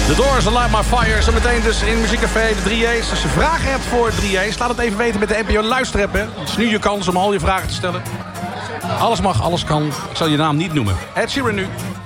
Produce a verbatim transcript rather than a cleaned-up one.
The Doors, Light My Fire. Zometeen dus in Muziekcafé de drie A's. Als je vragen hebt voor drie A's, laat het even weten met de N P O Luisterapp. Het is nu je kans om al je vragen te stellen. Alles mag, alles kan. Ik zal je naam niet noemen. Ed Sheeran nu.